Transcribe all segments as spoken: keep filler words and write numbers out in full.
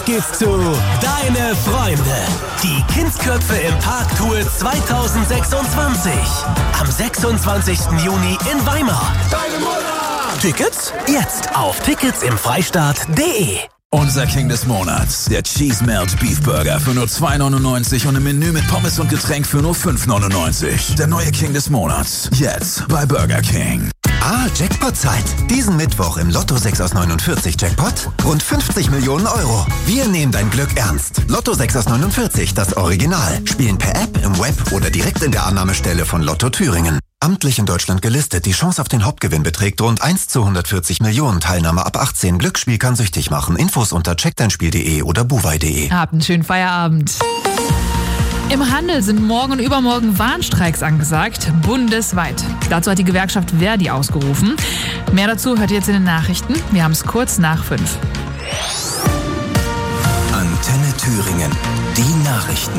Auf geht's zu Deine Freunde. Die Kindsköpfe im Parktour zwanzig sechsundzwanzig. Am sechsundzwanzigsten Juni in Weimar. Deine Mutter! Tickets jetzt auf tickets im freistaat punkt de. Unser King des Monats, der Cheese Melt Beef Burger für nur zwei neunundneunzig und ein Menü mit Pommes und Getränk für nur fünf neunundneunzig. Der neue King des Monats, jetzt bei Burger King. Ah, Jackpot-Zeit. Diesen Mittwoch im Lotto sechs aus neunundvierzig Jackpot rund fünfzig Millionen Euro. Wir nehmen dein Glück ernst. Lotto sechs aus neunundvierzig, das Original. Spielen per App, im Web oder direkt in der Annahmestelle von Lotto Thüringen. Amtlich in Deutschland gelistet. Die Chance auf den Hauptgewinn beträgt rund eins zu hundertvierzig Millionen. Teilnahme ab achtzehn. Glücksspiel kann süchtig machen. Infos unter check dein spiel punkt de oder buwei punkt de. Habt einen schönen Feierabend. Im Handel sind morgen und übermorgen Warnstreiks angesagt, bundesweit. Dazu hat die Gewerkschaft Verdi ausgerufen. Mehr dazu hört ihr jetzt in den Nachrichten. Wir haben es kurz nach fünf. Antenne Thüringen, die Nachrichten.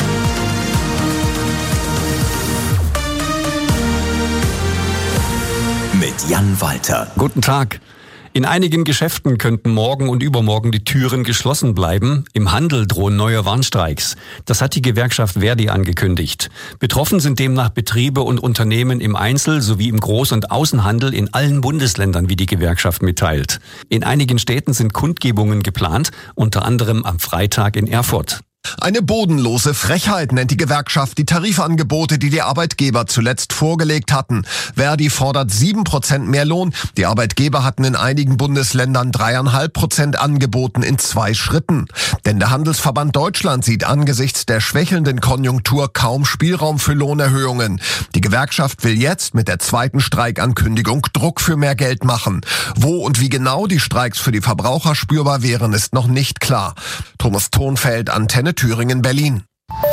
Mit Jan Walter. Guten Tag. In einigen Geschäften könnten morgen und übermorgen die Türen geschlossen bleiben. Im Handel drohen neue Warnstreiks. Das hat die Gewerkschaft Verdi angekündigt. Betroffen sind demnach Betriebe und Unternehmen im Einzel- sowie im Groß- und Außenhandel in allen Bundesländern, wie die Gewerkschaft mitteilt. In einigen Städten sind Kundgebungen geplant, unter anderem am Freitag in Erfurt. Eine bodenlose Frechheit nennt die Gewerkschaft die Tarifangebote, die die Arbeitgeber zuletzt vorgelegt hatten. Verdi fordert sieben Prozent mehr Lohn. Die Arbeitgeber hatten in einigen Bundesländern drei Komma fünf Prozent angeboten in zwei Schritten. Denn der Handelsverband Deutschland sieht angesichts der schwächelnden Konjunktur kaum Spielraum für Lohnerhöhungen. Die Gewerkschaft will jetzt mit der zweiten Streikankündigung Druck für mehr Geld machen. Wo und wie genau die Streiks für die Verbraucher spürbar wären, ist noch nicht klar. Thomas Thonfeld, Antenne Thüringen, Berlin.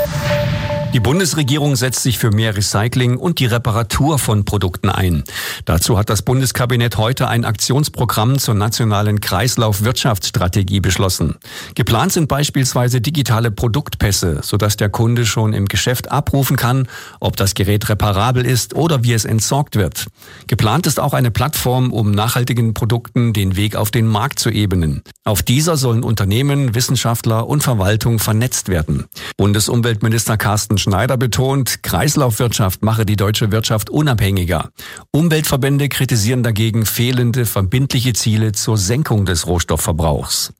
Die Bundesregierung setzt sich für mehr Recycling und die Reparatur von Produkten ein. Dazu hat das Bundeskabinett heute ein Aktionsprogramm zur nationalen Kreislaufwirtschaftsstrategie beschlossen. Geplant sind beispielsweise digitale Produktpässe, sodass der Kunde schon im Geschäft abrufen kann, ob das Gerät reparabel ist oder wie es entsorgt wird. Geplant ist auch eine Plattform, um nachhaltigen Produkten den Weg auf den Markt zu ebnen. Auf dieser sollen Unternehmen, Wissenschaftler und Verwaltung vernetzt werden. Bundesumweltminister Carsten Schneider betont, Kreislaufwirtschaft mache die deutsche Wirtschaft unabhängiger. Umweltverbände kritisieren dagegen fehlende verbindliche Ziele zur Senkung des Rohstoffverbrauchs.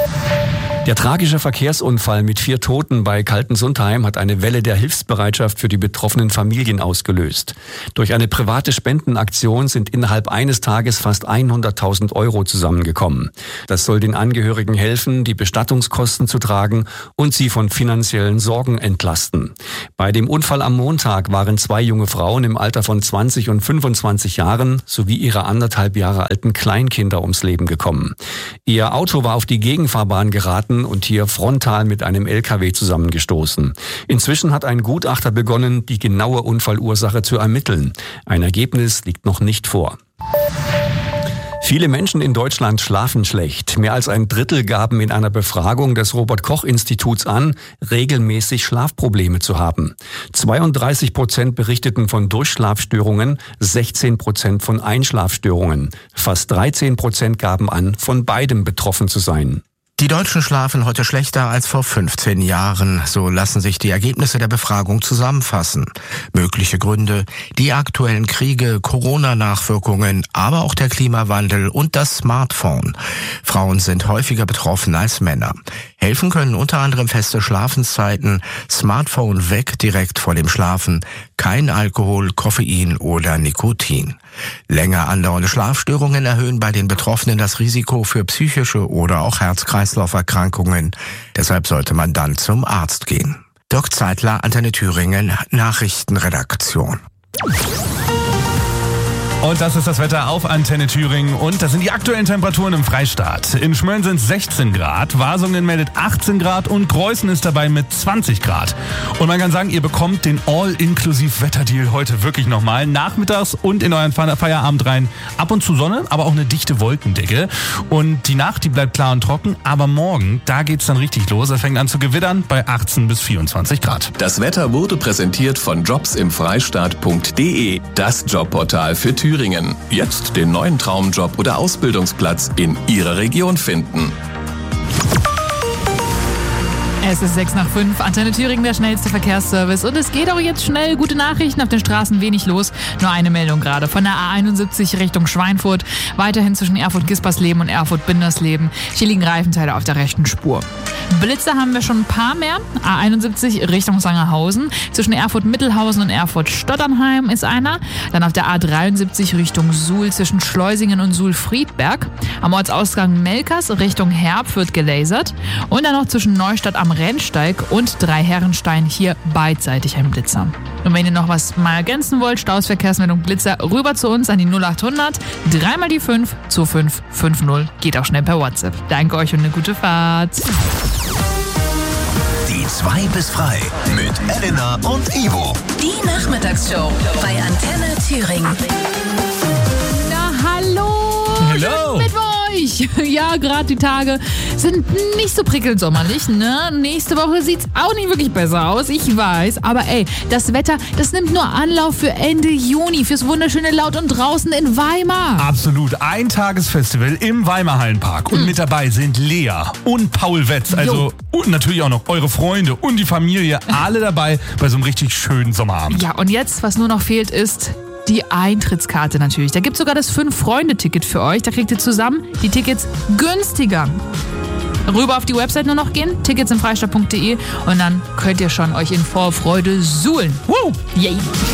Der tragische Verkehrsunfall mit vier Toten bei Kaltensundheim hat eine Welle der Hilfsbereitschaft für die betroffenen Familien ausgelöst. Durch eine private Spendenaktion sind innerhalb eines Tages fast hunderttausend Euro zusammengekommen. Das soll den Angehörigen helfen, die Bestattungskosten zu tragen und sie von finanziellen Sorgen entlasten. Bei dem Unfall am Montag waren zwei junge Frauen im Alter von zwanzig und fünfundzwanzig Jahren sowie ihre anderthalb Jahre alten Kleinkinder ums Leben gekommen. Ihr Auto war auf die Gegenfahrbahn geraten und hier frontal mit einem L K W zusammengestoßen. Inzwischen hat ein Gutachter begonnen, die genaue Unfallursache zu ermitteln. Ein Ergebnis liegt noch nicht vor. Viele Menschen in Deutschland schlafen schlecht. Mehr als ein Drittel gaben in einer Befragung des Robert-Koch-Instituts an, regelmäßig Schlafprobleme zu haben. zweiunddreißig Prozent berichteten von Durchschlafstörungen, sechzehn Prozent von Einschlafstörungen. Fast dreizehn Prozent gaben an, von beidem betroffen zu sein. Die Deutschen schlafen heute schlechter als vor fünfzehn Jahren. So lassen sich die Ergebnisse der Befragung zusammenfassen. Mögliche Gründe: die aktuellen Kriege, Corona-Nachwirkungen, aber auch der Klimawandel und das Smartphone. Frauen sind häufiger betroffen als Männer. Helfen können unter anderem feste Schlafenszeiten, Smartphone weg direkt vor dem Schlafen, kein Alkohol, Koffein oder Nikotin. Länger andauernde Schlafstörungen erhöhen bei den Betroffenen das Risiko für psychische oder auch Herz-Kreislauf-Erkrankungen. Deshalb sollte man dann zum Arzt gehen. Dirk Zeitler, Antenne Thüringen, Nachrichtenredaktion. Und das ist das Wetter auf Antenne Thüringen und das sind die aktuellen Temperaturen im Freistaat. In Schmölln sind es sechzehn Grad, Wasungen meldet achtzehn Grad und Preußen ist dabei mit zwanzig Grad. Und man kann sagen, ihr bekommt den All-Inklusiv-Wetterdeal heute wirklich nochmal. Nachmittags und in euren Feierabend rein ab und zu Sonne, aber auch eine dichte Wolkendecke. Und die Nacht, die bleibt klar und trocken, aber morgen, da geht's dann richtig los. Es fängt an zu gewittern bei achtzehn bis vierundzwanzig Grad. Das Wetter wurde präsentiert von jobs im freistaat punkt de, das Jobportal für Thüringen. Thüringen. Jetzt den neuen Traumjob oder Ausbildungsplatz in Ihrer Region finden. Es ist sechs nach fünf, Antenne Thüringen, der schnellste Verkehrsservice. Und es geht auch jetzt schnell. Gute Nachrichten, auf den Straßen wenig los. Nur eine Meldung gerade. Von der A einundsiebzig Richtung Schweinfurt. Weiterhin zwischen Erfurt-Gispersleben und Erfurt-Bindersleben. Hier liegen Reifenteile auf der rechten Spur. Blitze haben wir schon ein paar mehr. A einundsiebzig Richtung Sangerhausen. Zwischen Erfurt-Mittelhausen und Erfurt-Stotternheim ist einer. Dann auf der A dreiundsiebzig Richtung Suhl zwischen Schleusingen und Suhl-Friedberg. Am Ortsausgang Melkers Richtung Herb wird gelasert. Und dann noch zwischen Neustadt am Rennsteig und Dreiherrenstein hier beidseitig ein Blitzer. Und wenn ihr noch was mal ergänzen wollt, Staus, Verkehrsmeldung, Blitzer, rüber zu uns an die null achthundert, dreimal die fünf, zwei fünf fünf null. Geht auch schnell per WhatsApp. Danke euch und eine gute Fahrt. Die zwei bis frei mit Elena und Ivo. Die Nachmittagsshow bei Antenne Thüringen. Na hallo, Hello. mit euch. Ja, gerade die Tage sind nicht so prickelnd sommerlich, ne? Nächste Woche sieht's auch nicht wirklich besser aus, ich weiß. Aber ey, das Wetter, das nimmt nur Anlauf für Ende Juni, fürs wunderschöne Laut und draußen in Weimar. Absolut. Ein Tagesfestival im Weimar Hallenpark. Und mhm. mit dabei sind Lea und Paul Wetz. Also Jo. und natürlich auch noch eure Freunde und die Familie. Alle dabei bei so einem richtig schönen Sommerabend. Ja, und jetzt, was nur noch fehlt, ist die Eintrittskarte natürlich. Da gibt's sogar das Fünf-Freunde-Ticket für euch. Da kriegt ihr zusammen die Tickets günstiger. Rüber auf die Website nur noch gehen, tickets im freistaat punkt de und dann könnt ihr schon euch in Vorfreude suhlen. Woo! Yay!